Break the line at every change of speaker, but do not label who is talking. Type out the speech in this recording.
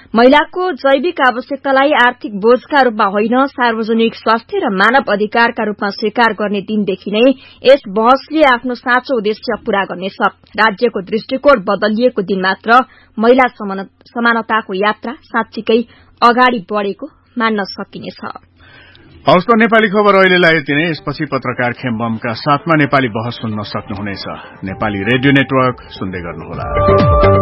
महिलाको जैविक आवश्यकतालाई आर्थिक बोझका रूपमा होइन सार्वजनिक स्वास्थ्य र मानव अधिकारका रूपमा स्वीकार गर्ने दिनदेखि नै यस बहसले आफ्नो साँचो उद्देश्य पूरा गर्नेछ। राज्यको दृष्टिकोण बदलिएको दिन मात्र महिला समानताको यात्रा साँच्चीकै अगाडि बढ़ेको मान्न सकिनेछ।
हवस् त, नेपाली खबर अहिलेलाई यति नै। यसपछि पत्रकार खेम्बमका साथमा नेपाली बहस सुन्न सक्नुहुनेछ। नेपाली रेडियो नेटवर्क सुन्दै गर्नुहोला।